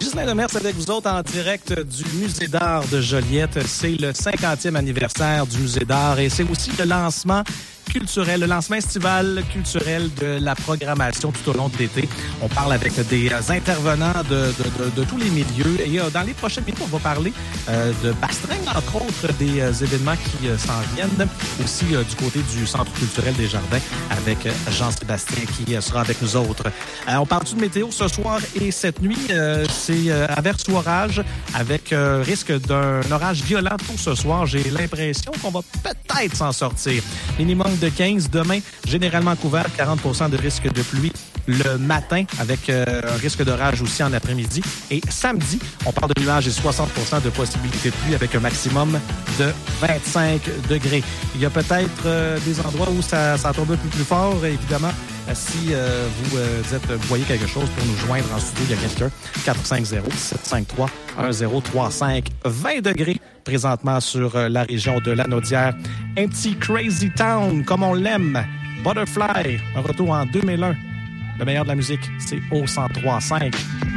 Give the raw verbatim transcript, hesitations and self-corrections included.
Ghislain Demers avec vous autres en direct du Musée d'art de Joliette. C'est le cinquantième anniversaire du Musée d'art et c'est aussi le lancement culturel, le lancement estival culturel de la programmation tout au long de l'été. On parle avec des intervenants de, de, de, de tous les milieux et euh, dans les prochaines minutes, on va parler euh, de Bastringue, entre autres, des euh, événements qui euh, s'en viennent. Aussi euh, du côté du Centre culturel des Jardins avec euh, Jean-Sébastien qui euh, sera avec nous autres. Euh, on parle-tu de météo ce soir et cette nuit? Euh, c'est euh, averse ou orage avec euh, risque d'un orage violent tôt ce soir. J'ai l'impression qu'on va peut-être s'en sortir. Minimum de quinze. Demain, généralement couvert, quarante pour cent de risque de pluie le matin avec euh, un risque d'orage aussi en après-midi. Et samedi, on parle de nuages et soixante pour cent de possibilité de pluie avec un maximum de vingt-cinq degrés. Il y a peut-être euh, des endroits où ça, ça tombe un peu plus fort. Évidemment, si euh, vous, euh, êtes, vous voyez quelque chose pour nous joindre en studio, il y a quelqu'un. quatre cinq zéro, sept cinq trois, un zéro trois cinq. vingt degrés présentement sur euh, la région de Lanaudière. Un petit Crazy Town, comme on l'aime. Butterfly, un retour en deux mille un. Le meilleur de la musique, c'est au cent trois cinq.